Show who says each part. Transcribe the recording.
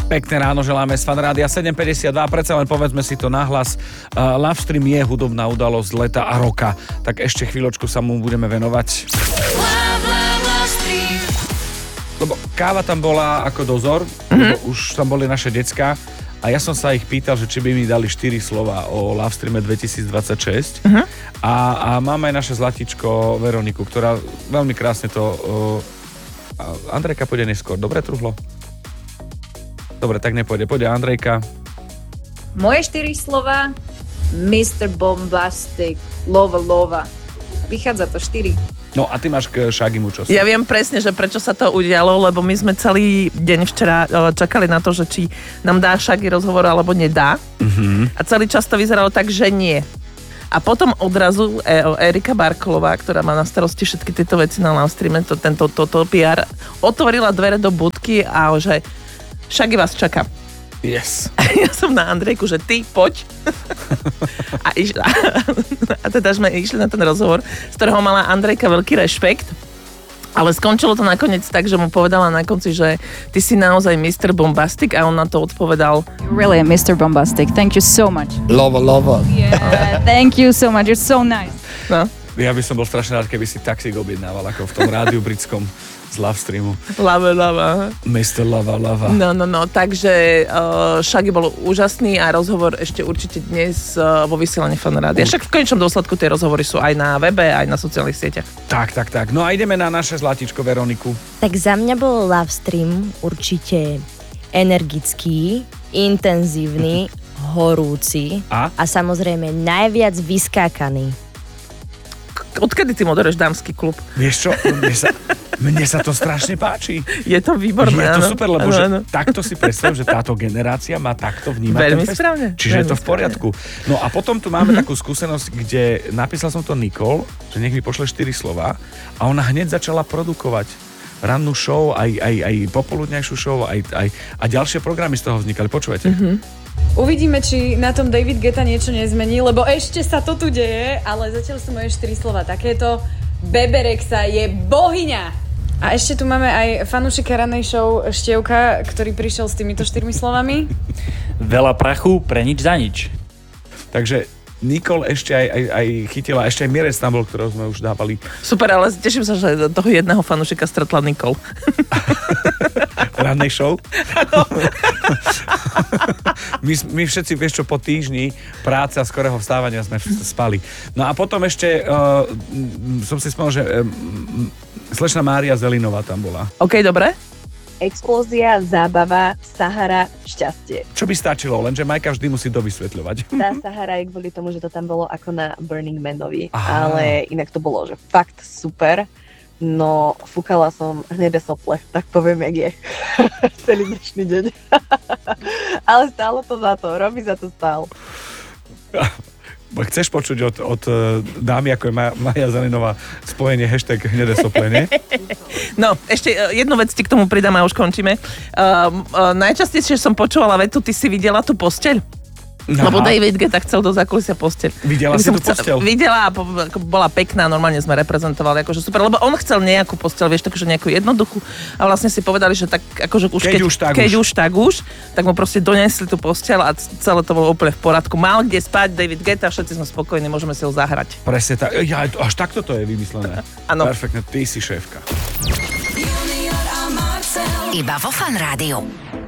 Speaker 1: Pekné ráno želáme z Fan Rádia 7.52, predsa len povedzme si to nahlas. Livestream je hudobná udalosť leta a roka, tak ešte chvíľočku sa mu budeme venovať. Lebo káva tam bola ako dozor, lebo už tam boli naše decká a ja som sa ich pýtal, že či by mi dali 4 slova o Livestreame 2026 a máme aj naše zlatičko Veroniku, ktorá veľmi krásne to... Andrejka pôjde neskôr, dobre truhlo? Dobre, tak nepôjde. Pôjde Andrejka.
Speaker 2: Moje 4 slova Mr. Bombastic, Lova. Vychádza to 4.
Speaker 1: No a ty máš k Shagimu čo si?
Speaker 3: Ja viem presne, že prečo sa to udialo, lebo my sme celý deň včera čakali na to, že či nám dá Shaggy rozhovor alebo nedá. A celý čas to vyzeralo tak, že nie. A potom odrazu Erika Barkolová, ktorá má na starosti všetky tieto veci na livestreame, toto PR, otvorila dvere do budky a že Shaggy vás čaká.
Speaker 1: Yes.
Speaker 3: Ja som na Andrejku, že ty poď. A teda sme išli na ten rozhovor, z ktorého mala Andrejka veľký rešpekt. Ale skončilo to nakoniec tak, že mu povedala na konci, že ty si naozaj Mr. Bombastic a on na to odpovedal
Speaker 2: Really, Mr. Bombastic. Thank you so much.
Speaker 1: Lova.
Speaker 2: Yeah, thank you so much. You're so nice.
Speaker 3: no,
Speaker 1: Ja by som bol strašne rád, keby si taxík objednával, ako v tom rádiu britskom z Livestreamu.
Speaker 3: lava.
Speaker 1: Mr. Lava.
Speaker 3: No, takže Shaggy bol úžasný a rozhovor ešte určite dnes vo vysielaní Fan Rádia. Však v konečnom dôsledku tie rozhovory sú aj na webe, aj na sociálnych sieťach.
Speaker 1: Tak. No a ideme na naše zlatičko Veroniku.
Speaker 4: Tak za mňa bol livestream určite energický, intenzívny, horúci
Speaker 1: A
Speaker 4: samozrejme najviac vyskákaný.
Speaker 3: Odkedy ty moderuješ dámsky klub?
Speaker 1: vieš čo, mne sa to strašne páči.
Speaker 3: Je to výborné,
Speaker 1: Je to
Speaker 3: áno.
Speaker 1: super, lebo
Speaker 3: Áno,
Speaker 1: že
Speaker 3: áno.
Speaker 1: takto si predstav, že táto generácia má takto vnímať
Speaker 3: Veľmi
Speaker 1: ten fest.
Speaker 3: správne.
Speaker 1: Čiže je
Speaker 3: Veľmi
Speaker 1: to v poriadku. No a potom tu máme takú skúsenosť, kde napísal som to Nicole, že nech mi pošle 4 slova a ona hneď začala produkovať rannú show, aj popoludňajšiu show, a ďalšie programy z toho vznikali. Počúvajte.
Speaker 5: Uvidíme, či na tom David Guetta niečo nezmení, lebo ešte sa to tu deje, ale zatiaľ sú moje 4 slova takéto. Bebe Rexha je bohyňa. A ešte tu máme aj fanúšika ranej show Štievka, ktorý prišiel s týmito 4 slovami.
Speaker 6: Veľa prachu pre nič za nič.
Speaker 1: Takže Nicole ešte aj chytila, ešte aj Mirec tam bol, ktorého sme už dávali.
Speaker 3: Super, ale teším sa, že toho jedného fanúšika stretla Nicole.
Speaker 1: Rannej show. my všetci, vieš čo, po týždni práce a skorého vstávania sme spali. No a potom ešte som si spomenul, že slečna Mária Zelinová tam bola.
Speaker 3: OK, dobre?
Speaker 7: Explózia, zábava, Sahara, šťastie.
Speaker 1: Čo by stačilo, lenže Majka vždy musí to vysvetľovať.
Speaker 7: Tá Sahara je kvôli tomu, že to tam bolo ako na Burning Manovi,
Speaker 1: Aha.
Speaker 7: ale inak to bolo, že fakt super. No, fúkala som hnedé sople, tak poviem, jak je. Celý dnešný deň. Ale stálo to za to, robí za to stál.
Speaker 1: Chceš počuť od dámy, ako je Maja Zelinová, spojenie hashtag hnedé sople, nie?
Speaker 3: No, ešte jednu vec ti k tomu pridám a už končíme. Najčastejšie som počúvala vetu, ty si videla tú posteľ?
Speaker 1: Aha.
Speaker 3: Lebo David Guetta chcel do zákulisia posteľ.
Speaker 1: Videla si tú posteľ?
Speaker 3: Videla a bola pekná, normálne sme reprezentovali, akože super, lebo on chcel nejakú posteľ, vieš, takže nejakú jednoduchú a vlastne si povedali, že tak akože už keď už, tak mu proste donesli tú posteľ a celé to bolo úplne v poriadku. Mal kde spať David Guetta, všetci sme spokojní, môžeme si ho zahrať.
Speaker 1: Presne tak, až takto to je vymyslené.
Speaker 3: Áno.
Speaker 1: Perfektne, ty si šéfka.
Speaker 8: Iba vo Fan Rádiu.